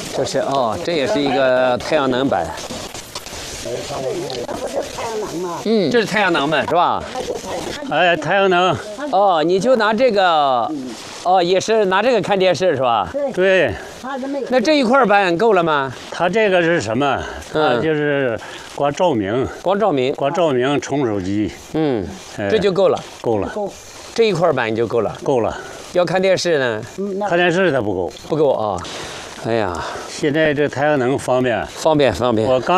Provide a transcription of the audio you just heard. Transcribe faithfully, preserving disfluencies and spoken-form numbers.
这是哦，这也是一个太阳能板。嗯，这是太阳能板是吧？ 哎，太阳能。 哦，你就拿这个，哦，也是拿这个看电视是吧？ 对。 那这一块板够了吗？ 它这个是什么？它就是光照明， 光照明， 光照明充手机。 嗯，这就够了。 够了。 这一块板就够了。 够了。 要看电视呢？ 看电视它不够。 不够啊。哎呀， 现在这太阳能方便。 方便方便。 我刚。